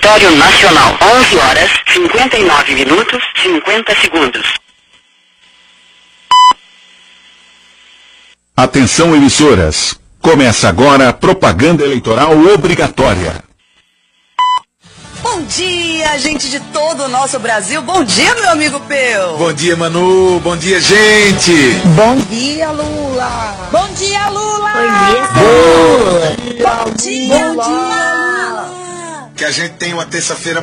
Território Nacional. 11 horas, 59 minutos, 50 segundos. Atenção, emissoras. Começa agora a propaganda eleitoral obrigatória. Bom dia, gente de todo o nosso Brasil. Bom dia, meu amigo Peu. Bom dia, Manu. Bom dia, gente. Bom dia, Lula. Bom dia, Lula. Bom dia, Lula. Bom dia, Lula. Que a gente tenha uma terça-feira